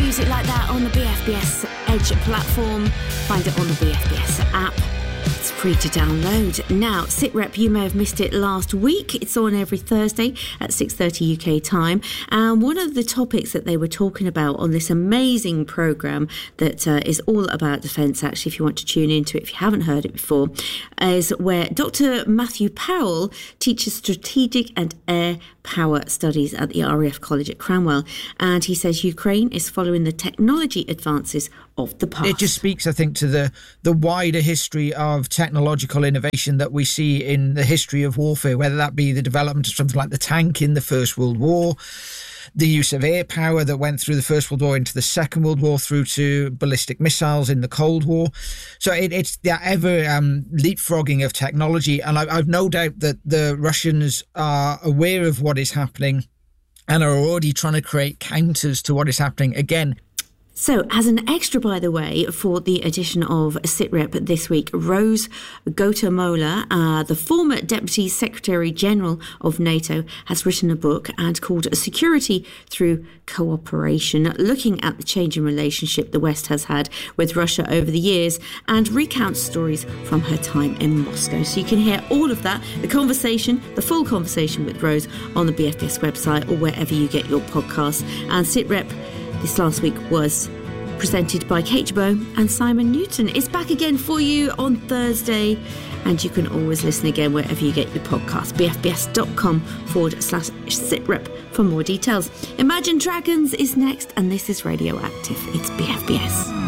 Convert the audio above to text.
music like that on the BFBS Edge platform. Find it on the BFBS app. It's free to download. Now, SITREP, you may have missed it last week. It's on every Thursday at 6:30 UK time. And one of the topics that they were talking about on this amazing programme that is all about defence, actually, if you want to tune into it, if you haven't heard it before, is where Dr. Matthew Powell teaches strategic and air power studies at the RAF College at Cranwell. And he says Ukraine is following the technology advances of the past. It just speaks, I think, to the wider history of technological innovation that we see in the history of warfare, whether that be the development of something like the tank in the First World War, the use of air power that went through the First World War into the Second World War, through to ballistic missiles in the Cold War. So it's the ever leapfrogging of technology. And I've no doubt that the Russians are aware of what is happening and are already trying to create counters to what is happening. Again, so, as an extra, by the way, for the edition of SITREP this week, Rose Gotamola, the former Deputy Secretary General of NATO, has written a book and called Security Through Cooperation, looking at the changing relationship the West has had with Russia over the years, and recounts stories from her time in Moscow. So you can hear all of that, the conversation, the full conversation with Rose on the BFBS website or wherever you get your podcasts. And SITREP this last week was presented by Kate Bow and Simon Newton. It's back again for you on Thursday, and you can always listen again wherever you get your podcast. bfbs.com/SITREP for more details. Imagine Dragons is next, and this is Radioactive. It's BFBS.